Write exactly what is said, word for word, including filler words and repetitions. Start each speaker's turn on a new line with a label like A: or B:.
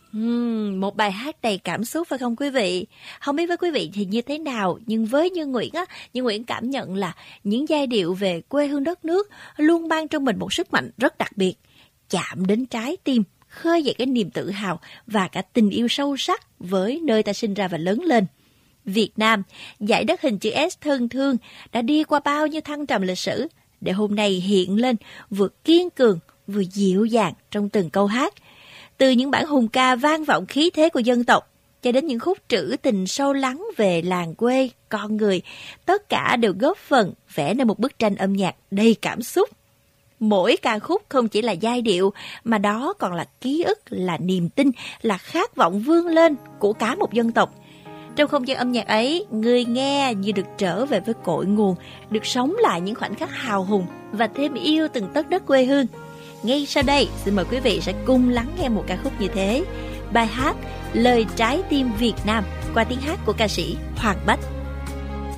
A: Ừm, một bài hát đầy cảm xúc phải không quý vị? Không biết với quý vị thì như thế nào, nhưng với Như Nguyễn á, Như Nguyễn cảm nhận là những giai điệu về quê hương đất nước luôn mang trong mình một sức mạnh rất đặc biệt, chạm đến trái tim, khơi dậy cái niềm tự hào và cả tình yêu sâu sắc với nơi ta sinh ra và lớn lên. Việt Nam, dải đất hình chữ S thân thương đã đi qua bao nhiêu thăng trầm lịch sử để hôm nay hiện lên vừa kiên cường vừa dịu dàng trong từng câu hát. Từ những bản hùng ca vang vọng khí thế của dân tộc cho đến những khúc trữ tình sâu lắng về làng quê, con người, tất cả đều góp phần vẽ nên một bức tranh âm nhạc đầy cảm xúc. Mỗi ca khúc không chỉ là giai điệu mà đó còn là ký ức, là niềm tin, là khát vọng vươn lên của cả một dân tộc. Trong không gian âm nhạc ấy, người nghe như được trở về với cội nguồn, được sống lại những khoảnh khắc hào hùng và thêm yêu từng tấc đất quê hương. Ngay sau đây, xin mời quý vị sẽ cùng lắng nghe một ca khúc như thế. Bài hát Lời Trái Tim Việt Nam qua tiếng hát của ca sĩ Hoàng Bách.